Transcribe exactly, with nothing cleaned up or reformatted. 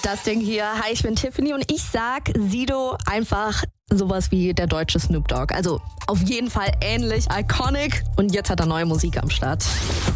das Ding hier. Hi, ich bin Tiffany und ich sag Sido einfach sowas wie der deutsche Snoop Dogg. Also auf jeden Fall ähnlich iconic und jetzt hat er neue Musik am Start.